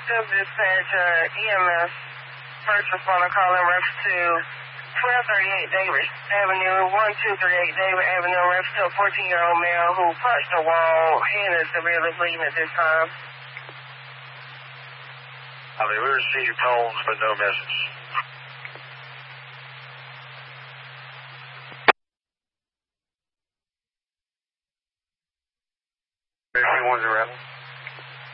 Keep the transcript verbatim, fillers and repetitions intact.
Still dispatch uh, E M S. First responder call in reference to twelve thirty-eight Davis Avenue, one two three eight Davis Avenue, in reference to a fourteen-year-old male who punched a wall. Hand is severely bleeding at this time. I mean, we received tones, but no message. Everyone's around.